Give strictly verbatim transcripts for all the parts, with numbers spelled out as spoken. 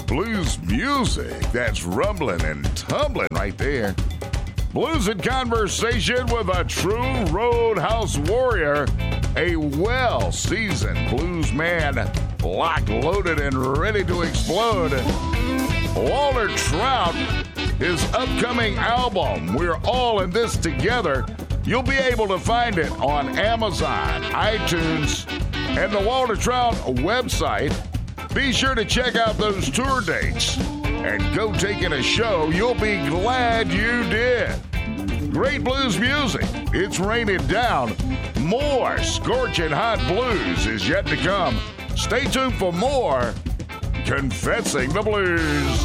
blues music that's rumbling and tumbling right there. Blues in Conversation with a true Roadhouse warrior, a well-seasoned blues man, locked, loaded, and ready to explode. Walter Trout, his upcoming album, We're All in This Together. You'll be able to find it on Amazon, iTunes, and the Walter Trout website. Be sure to check out those tour dates and go take in a show. You'll be glad you did. Great blues music. It's raining down. More scorching hot blues is yet to come. Stay tuned for more Confessing the Blues.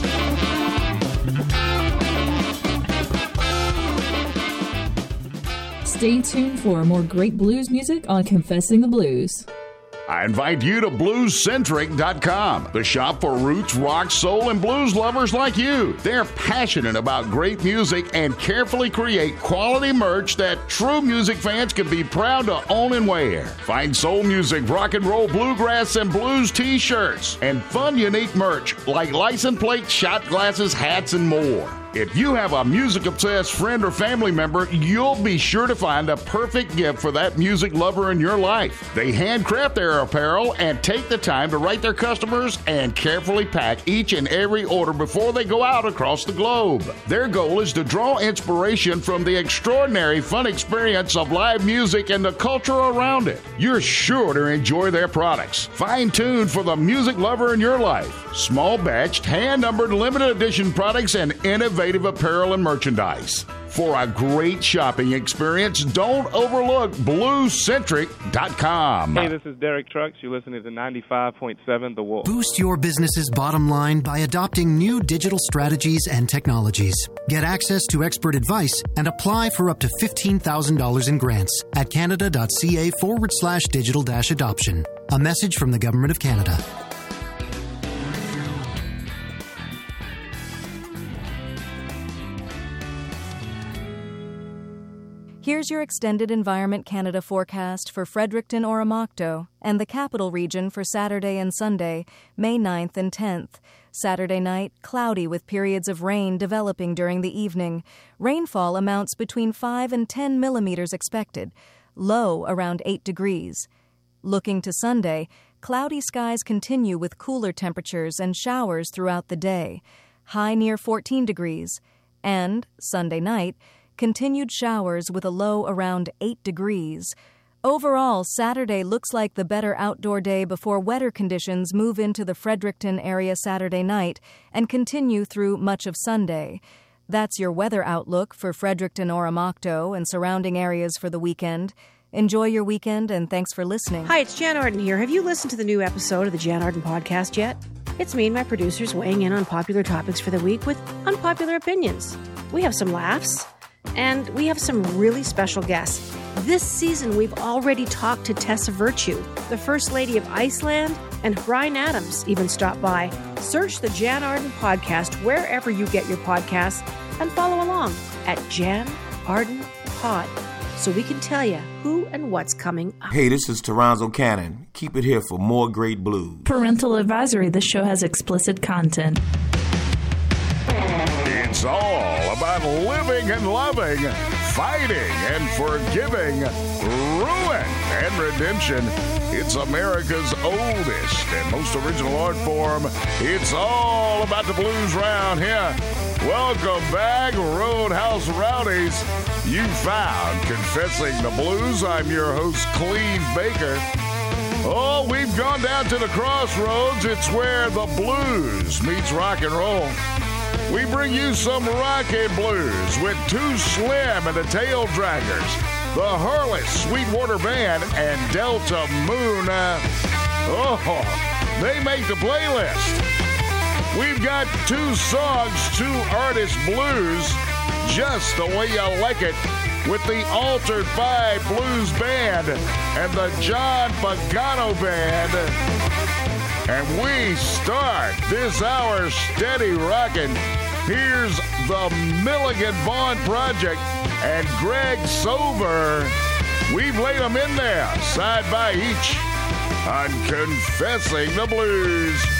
Stay tuned for more great blues music on Confessing the Blues. I invite you to blues centric dot com, the shop for roots, rock, soul, and blues lovers like you. They're passionate about great music and carefully create quality merch that true music fans can be proud to own and wear. Find soul music, rock and roll, bluegrass, and blues t-shirts, and fun, unique merch like license plates, shot glasses, hats, and more. If you have a music-obsessed friend or family member, you'll be sure to find a perfect gift for that music lover in your life. They handcraft their apparel and take the time to write their customers and carefully pack each and every order before they go out across the globe. Their goal is to draw inspiration from the extraordinary fun experience of live music and the culture around it. You're sure to enjoy their products. Fine-tuned for the music lover in your life. Small batched, hand-numbered, limited edition products and innovative apparel and merchandise. For a great shopping experience, don't overlook blues centric dot com. Hey, this is Derek Trucks. You're listening to ninety-five point seven The Wolf. Boost your business's bottom line by adopting new digital strategies and technologies. Get access to expert advice and apply for up to fifteen thousand dollars in grants at canada.ca forward slash digital dash adoption. A message from the Government of Canada. Here's your Extended Environment Canada forecast for Fredericton, Oromocto, and the Capital Region for Saturday and Sunday, May ninth and tenth. Saturday night, cloudy with periods of rain developing during the evening. Rainfall amounts between five and ten millimeters expected. Low around eight degrees. Looking to Sunday, cloudy skies continue with cooler temperatures and showers throughout the day. High near fourteen degrees. And, Sunday night, continued showers with a low around eight degrees. Overall, Saturday looks like the better outdoor day before wetter conditions move into the Fredericton area Saturday night and continue through much of Sunday. That's your weather outlook for Fredericton, Oromocto, and surrounding areas for the weekend. Enjoy your weekend, and thanks for listening. Hi, it's Jan Arden here. Have you listened to the new episode of the Jan Arden Podcast yet? It's me and my producers weighing in on popular topics for the week with unpopular opinions. We have some laughs, and we have some really special guests. This season, we've already talked to Tessa Virtue, the First Lady of Iceland, and Bryan Adams even stopped by. Search the Jan Arden Podcast wherever you get your podcasts and follow along at Jan Arden Pod so we can tell you who and what's coming up. Hey, this is Toronzo Cannon. Keep it here for more great blues. Parental advisory. This show has explicit content. It's all about living and loving, fighting and forgiving, ruin and redemption. It's America's oldest and most original art form. It's all about the blues round here. Welcome back, Roadhouse Rowdies. You found Confessing the Blues. I'm your host, Cleve Baker. Oh, we've gone down to the crossroads. It's where the blues meets rock and roll. We bring you some rock and blues with Too Slim and the Tail Draggers, the Hurley Sweetwater Band, and Delta Moon. Uh, oh, they make the playlist. We've got two songs, two artist blues, just the way you like it, with the Altered Five Blues Band and the John Pagano Band. And we start this hour steady rocking. Here's the Milligan Vaughn Project and Greg Sober. We've laid them in there, side by each, on Confessing the Blues.